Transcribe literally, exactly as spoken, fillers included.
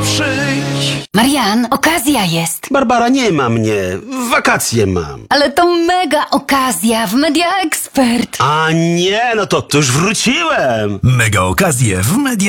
przyjdź. Marian, okazja jest. Barbara, nie ma mnie. Wakacje mam. Ale to mega okazja w Media Expert. A nie, no to, to już wróciłem. Mega okazje w Media